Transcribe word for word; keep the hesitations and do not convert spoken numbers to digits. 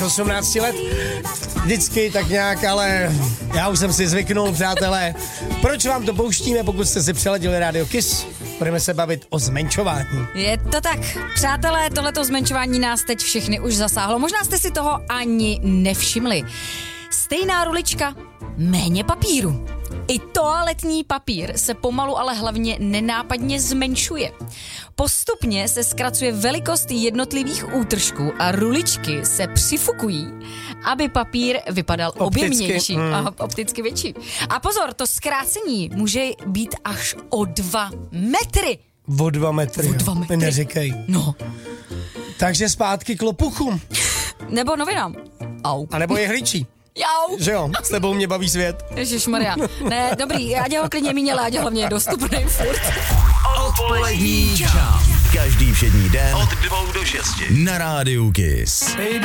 osmnáct let, vždycky tak nějak, ale já už jsem si zvyknul, přátelé. Proč vám to pouštíme, pokud jste si přeladili Radio Kiss? Budeme se bavit o zmenšování. Je to tak. Přátelé, tohleto zmenšování nás teď všechny už zasáhlo. Možná jste si toho ani nevšimli. Stejná rulička, méně papíru. I toaletní papír se pomalu, ale hlavně nenápadně zmenšuje. Postupně se zkracuje velikost jednotlivých útržků a ruličky se přifukují, aby papír vypadal objemnější hmm. a opticky větší. A pozor, to zkrácení může být až o dva metry. O dva metry. O dva metry. Neříkej. No. Takže zpátky k lopuchům. Nebo novinám. Au. A nebo jehličí. Jau. Že jo, s tebou mě baví svět. Ježišmarja. Ne, dobrý, ať ho klidně míněle, ať hlavně je dostupný furt. Odpolední čas. Každý všední den od dvou do šesti na Rádiu Kiss.